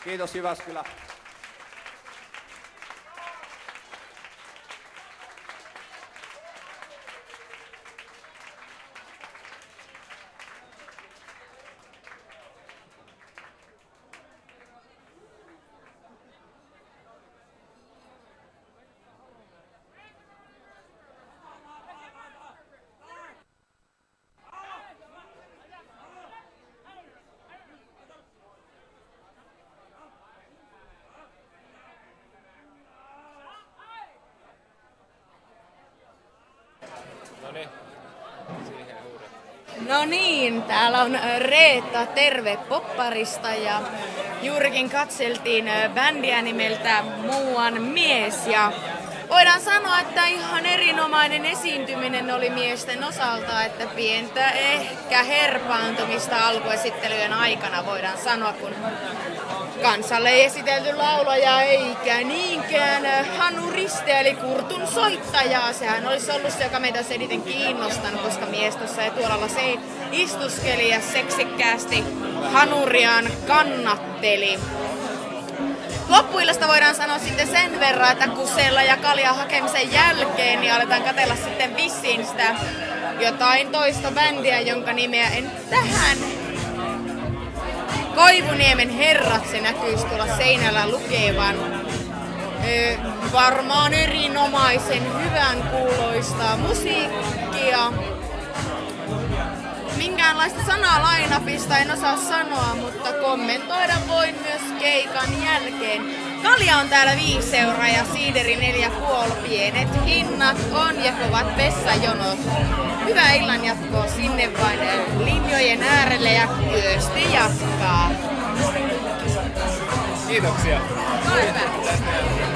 Kiitos Jyväskylä. No niin, täällä on Reetta, terve Popparista ja juurikin katseltiin bändiä nimeltä Muuan mies ja voidaan sanoa, että ihan erinomainen esiintyminen oli miesten osalta, että pientä ehkä herpaantumista alkuesittelyjen aikana voidaan sanoa, kun kansalle ei esitelty laulaja eikä niinkään Hannu Riste eli Kurtun soittajaa. Sehän olisi ollut se, joka meitä olisi eniten kiinnostanut, koska mies tuossa etualalla se istuskeli ja seksikkäästi Hanuriaan kannatteli. Loppuillasta voidaan sanoa sitten sen verran, että kusella ja kaljan hakemisen jälkeen niin aletaan katsella sitten vissiin sitä jotain toista bändiä, jonka nimeä en tähän Koivuniemen herrat se näkyisi tuolla seinällä lukevan. Varmaan erinomaisen hyvän kuuloista musiikkia. Minkäänlaista sanaa line-upista en osaa sanoa, mutta kommentoida voin myös keikan jälkeen. Kalja on täällä 5 € ja siideri 4,5. Pienet hinnat on ja kovat vessajonot. Hyvää illan jatkoa sinne vain linjojen äärelle ja Kyösti jatkaa. Kiitoksia. Hyvä.